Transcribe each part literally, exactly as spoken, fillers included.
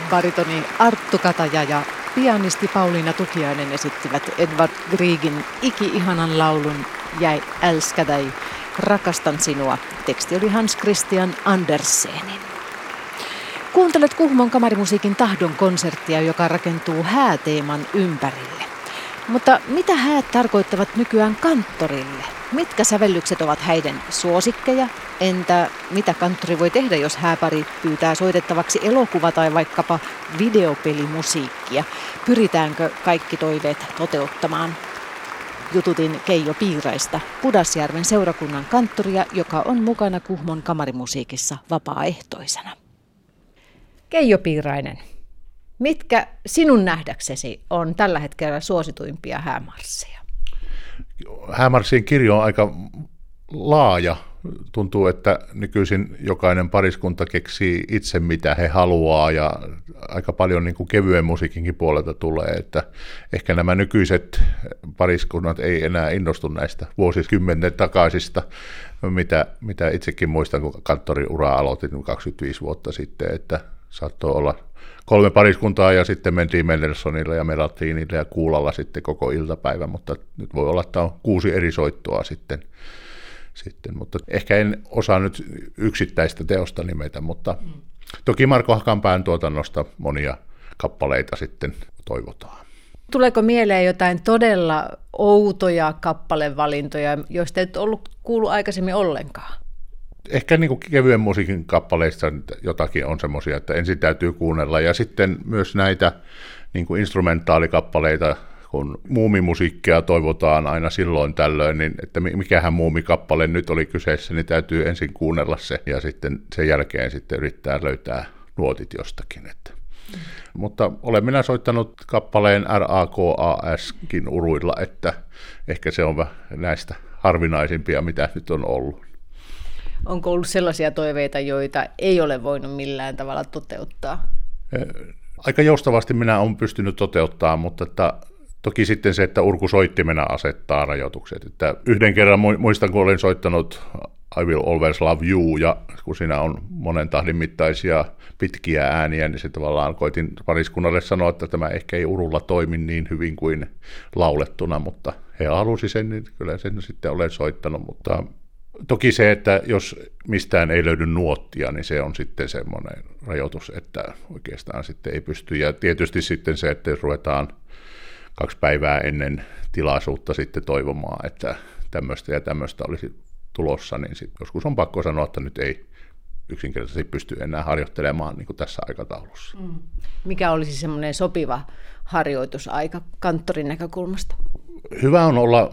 baritoni Arttu Kataja ja pianisti Pauliina Tukiainen esittivät Edvard Griegin iki-ihanan laulun Jäi älskätäi, rakastan sinua. Teksti oli Hans Christian Andersenin. Kuuntelet Kuhmon kamarimusiikin tahdon konserttia, joka rakentuu hääteeman ympärille. Mutta mitä häät tarkoittavat nykyään kanttorille? Mitkä sävellykset ovat häiden suosikkeja? Entä mitä kanttori voi tehdä, jos hääpari pyytää soitettavaksi elokuva- tai vaikkapa videopelimusiikkia? Pyritäänkö kaikki toiveet toteuttamaan? Jututin Keijo Piiraista, Pudasjärven seurakunnan kanttoria, joka on mukana Kuhmon kamarimusiikissa vapaaehtoisena. Keijo Piirainen, mitkä sinun nähdäksesi on tällä hetkellä suosituimpia häämarsseja? Häämarssien kirjo on aika laaja. Tuntuu, että nykyisin jokainen pariskunta keksii itse mitä he haluaa ja aika paljon niin kuin kevyen musiikinkin puolelta tulee, että ehkä nämä nykyiset pariskunnat ei enää innostu näistä vuosikymmenten takaisista, mitä, mitä itsekin muistan, kun kanttoriuraa aloitin kaksikymmentäviisi vuotta sitten, että saattoi olla kolme pariskuntaa ja sitten mentiin Mendelssohnilla ja Melatiinilla ja Kuulalla sitten koko iltapäivä, mutta nyt voi olla, että on kuusi eri soittoa sitten. Sitten, mutta ehkä en osaa nyt yksittäistä teosta nimetä, mutta mm. toki Marko Hakanpään tuotannosta monia kappaleita sitten toivotaan. Tuleeko mieleen jotain todella outoja kappalevalintoja, joista et ollut kuullut aikaisemmin ollenkaan? Ehkä niin kuin kevyen musiikin kappaleista jotakin on semmoisia, että ensin täytyy kuunnella, ja sitten myös näitä niin kuin instrumentaalikappaleita, kun muumimusiikkia toivotaan aina silloin tällöin, niin että mikähän muumikappale nyt oli kyseessä, niin täytyy ensin kuunnella se ja sitten sen jälkeen sitten yrittää löytää nuotit jostakin. Että. Mm. Mutta olen minä soittanut kappaleen R A K A S:kin uruilla, että ehkä se on näistä harvinaisimpia, mitä nyt on ollut. Onko ollut sellaisia toiveita, joita ei ole voinut millään tavalla toteuttaa? Aika joustavasti minä olen pystynyt toteuttamaan, mutta että toki sitten se, että urkusoittimena asettaa rajoitukset. Että yhden kerran muistan, kun olin soittanut I Will Always Love You, ja kun siinä on monen tahdin mittaisia pitkiä ääniä, niin se tavallaan koitin pariskunnalle sanoa, että tämä ehkä ei urulla toimi niin hyvin kuin laulettuna, mutta he halusi sen, niin kyllä sen sitten olen soittanut. Mutta toki se, että jos mistään ei löydy nuottia, niin se on sitten semmoinen rajoitus, että oikeastaan sitten ei pysty. Ja tietysti sitten se, että jos ruvetaan kaksi päivää ennen tilaisuutta sitten toivomaan, että tämmöistä ja tämmöistä olisi tulossa, niin sitten joskus on pakko sanoa, että nyt ei yksinkertaisesti pysty enää harjoittelemaan niin kuin tässä aikataulussa. Mm. Mikä olisi semmoinen sopiva harjoitusaika kanttorin näkökulmasta? Hyvä on olla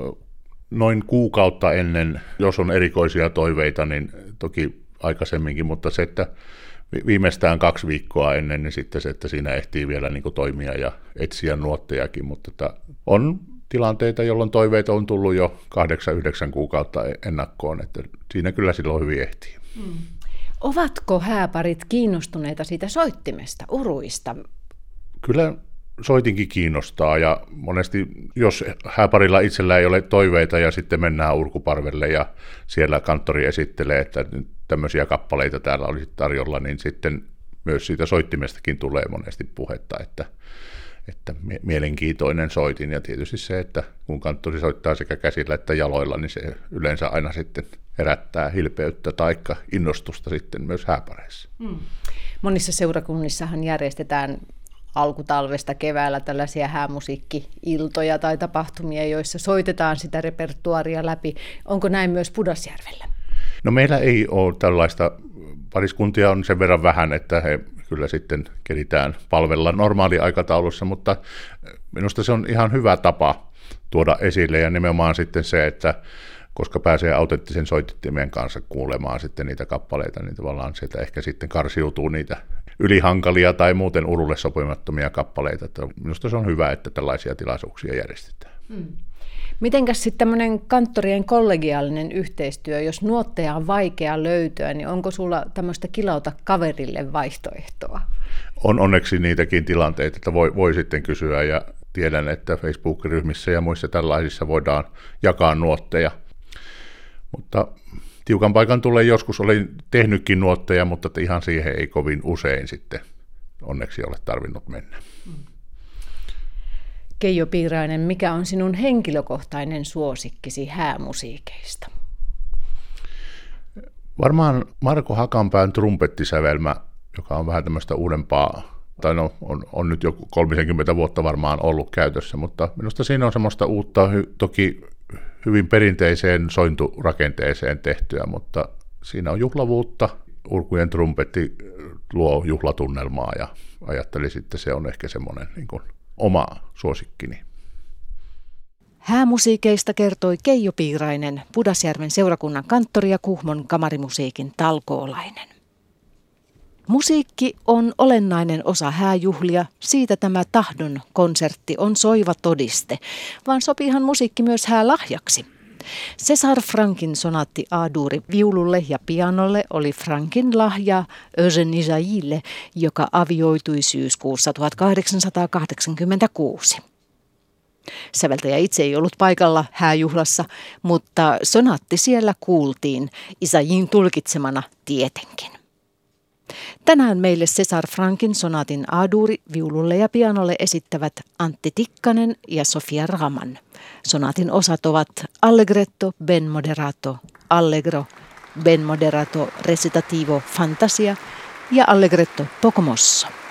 noin kuukautta ennen, jos on erikoisia toiveita, niin toki aikaisemminkin, mutta se, että viimeistään kaksi viikkoa ennen, niin sitten se, että siinä ehtii vielä niin kuin toimia ja etsiä nuottejakin, mutta että on tilanteita, jolloin toiveita on tullut jo kahdeksan, yhdeksän kuukautta ennakkoon, että siinä kyllä silloin hyvin ehtii. Hmm. Ovatko hääparit kiinnostuneita siitä soittimesta, uruista? Kyllä soitinkin kiinnostaa, ja monesti jos hääparilla itsellä ei ole toiveita ja sitten mennään urkuparvelle ja siellä kanttori esittelee, että tämmöisiä kappaleita täällä olisi tarjolla, niin sitten myös siitä soittimestakin tulee monesti puhetta, että, että mielenkiintoinen soitin, ja tietysti se, että kun kanttori soittaa sekä käsillä että jaloilla, niin se yleensä aina sitten herättää hilpeyttä tai innostusta sitten myös hääpareissa. Hmm. Monissa seurakunnissahan järjestetään alkutalvesta keväällä tällaisia häämusiikki-iltoja tai tapahtumia, joissa soitetaan sitä repertuaria läpi. Onko näin myös Pudasjärvellä? No meillä ei ole tällaista. Pariskuntia on sen verran vähän, että he kyllä sitten keritään palvella normaaliaikataulussa, mutta minusta se on ihan hyvä tapa tuoda esille, ja nimenomaan sitten se, että koska pääsee autenttisen soittimen kanssa kuulemaan sitten niitä kappaleita, niin tavallaan sieltä ehkä sitten karsiutuu niitä ylihankalia tai muuten urulle sopimattomia kappaleita. Että minusta se on hyvä, että tällaisia tilaisuuksia järjestetään. Hmm. Mitenkäs sitten tämmöinen kanttorien kollegiaalinen yhteistyö, jos nuotteja on vaikea löytyä, niin onko sulla tämmöistä kilauta kaverille vaihtoehtoa? On onneksi niitäkin tilanteita, että voi, voi sitten kysyä, ja tiedän, että Facebook-ryhmissä ja muissa tällaisissa voidaan jakaa nuotteja. Mutta tiukan paikan tulee joskus, olin tehnytkin nuotteja, mutta ihan siihen ei kovin usein sitten onneksi ei ole tarvinnut mennä. Keijo Piirainen, mikä on sinun henkilökohtainen suosikkisi häämusiikeista? Varmaan Marko Hakanpään trumpettisävelmä, joka on vähän tämmöistä uudempaa, tai no, on, on nyt jo kolmekymmentä vuotta varmaan ollut käytössä, mutta minusta siinä on semmoista uutta, hy, toki hyvin perinteiseen sointurakenteeseen tehtyä, mutta siinä on juhlavuutta. Urkujen trumpetti luo juhlatunnelmaa ja ajattelin sitten, se on ehkä semmoinen niin kuin oma suosikkini. Häämusiikeista kertoi Keijo Piirainen, Pudasjärven seurakunnan kanttori ja Kuhmon kamarimusiikin talkoolainen. Musiikki on olennainen osa hääjuhlia, siitä tämä tahdon konsertti on soiva todiste, vaan sopiihan musiikki myös häälahjaksi. César Frankin sonaatti A-duuri viululle ja pianolle oli Frankin lahja Eugène Ysaÿlle, joka avioitui syyskuussa tuhatkahdeksansataakahdeksankymmentäkuusi. Säveltäjä itse ei ollut paikalla hääjuhlassa, mutta sonaatti siellä kuultiin, Ysaÿn tulkitsemana tietenkin. Tänään meille César Frankin sonaatin A-duuri viululle ja pianolle esittävät Antti Tikkanen ja Sofia Raman. Sonaatin osat ovat allegretto, ben moderato, allegro, ben moderato, recitativo, fantasia ja allegretto poco mosso.